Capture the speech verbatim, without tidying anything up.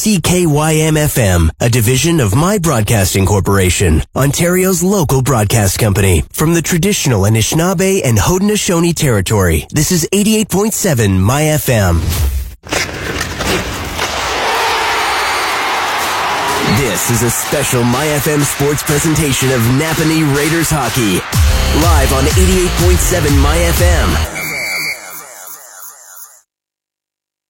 C K Y M F M, a division of My Broadcasting Corporation, Ontario's local broadcast company. From the traditional Anishinaabe and Haudenosaunee territory, this is eighty-eight point seven My F M. This is a special My F M sports presentation of Napanee Raiders hockey. Live on eighty-eight point seven My F M.